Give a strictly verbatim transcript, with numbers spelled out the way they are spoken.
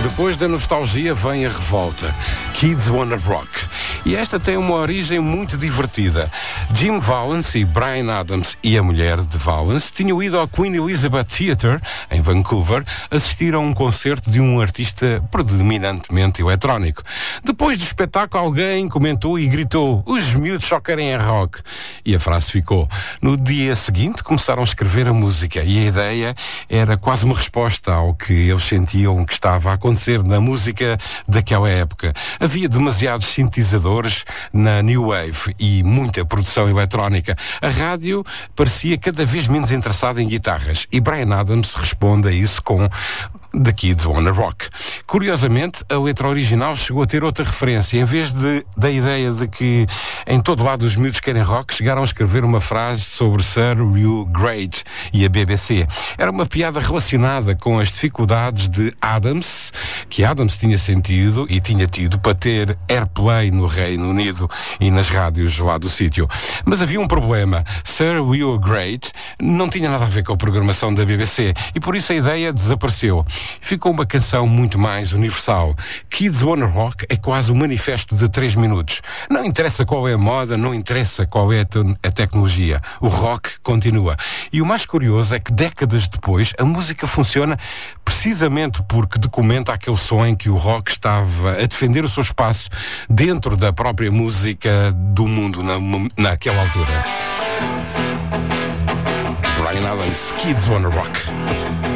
Depois da nostalgia vem a revolta. Kids Wanna Rock. E esta tem uma origem muito divertida. Jim Valance e Bryan Adams e a mulher de Valance tinham ido ao Queen Elizabeth Theatre, em Vancouver, assistir a um concerto de um artista predominantemente eletrónico. Depois do espetáculo, alguém comentou e gritou: "Os miúdos só querem é rock." E a frase ficou. No dia seguinte, começaram a escrever a música e a ideia era quase uma resposta ao que eles sentiam que estava a acontecer na música daquela época. Havia demasiados sintetizadores na New Wave e muita produção eletrónica. A rádio parecia cada vez menos interessada em guitarras e Bryan Adams responde a isso com The Kids Wanna Rock. Curiosamente, a letra original chegou a ter outra referência. Em vez de, da ideia de que em todo lado os miúdos querem rock, chegaram a escrever uma frase sobre Sir Hugh Grant e a B B C. Era uma piada relacionada com as dificuldades de Adams, que Adams tinha sentido e tinha tido para ter airplay no Reino Unido e nas rádios lá do sítio. Mas havia um problema. Sir Hugh Grant não tinha nada a ver com a programação da B B C e por isso a ideia desapareceu. Ficou uma canção muito mais universal. Kids Wanna Rock é quase um manifesto de três minutos. Não interessa qual é a moda, não interessa qual é a, te- a tecnologia. O rock continua. E o mais curioso é que décadas depois a música funciona precisamente porque documenta aquele som em que o rock estava a defender o seu espaço dentro da própria música do mundo na, naquela altura. Bryan Adams, Kids Wanna Rock.